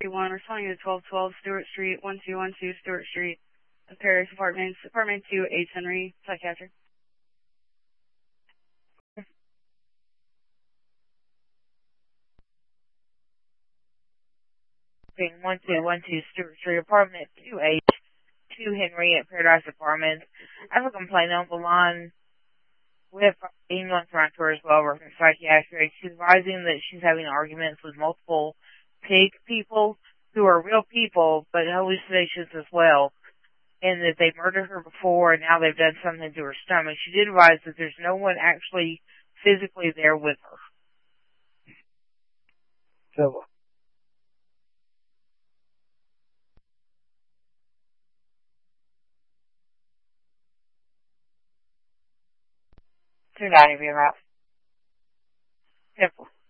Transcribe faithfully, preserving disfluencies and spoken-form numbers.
one, responding to twelve twelve Stewart Street, one two one two Stewart Street, Paris Apartments, Apartment two, eight Henry, Psychiatric. one two one two Stewart Street, Apartment two H, two Henry at Paradise Apartments. I have a complaint on the line with England Frontier as well, working psychiatric. She's advising that she's having arguments with multiple pig people who are real people, but hallucinations as well, and that they murdered her before and now they've done something to her stomach. She did advise that there's no one actually physically there with her. So, two ninety being right. Simple.